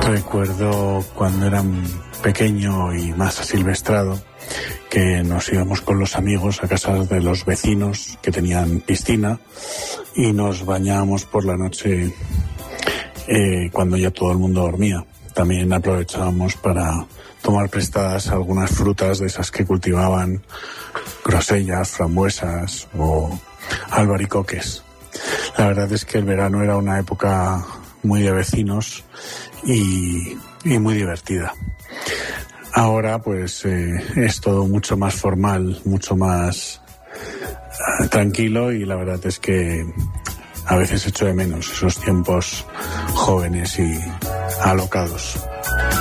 Recuerdo cuando era pequeño y más asilvestrado que nos íbamos con los amigos a casa de los vecinos que tenían piscina y nos bañábamos por la noche cuando ya todo el mundo dormía. También aprovechábamos para tomar prestadas algunas frutas de esas que cultivaban, grosellas, frambuesas o albaricoques. La verdad es que el verano era una época muy de vecinos y muy divertida. Ahora pues es todo mucho más formal, mucho más tranquilo, y la verdad es que a veces echo de menos esos tiempos jóvenes y alocados.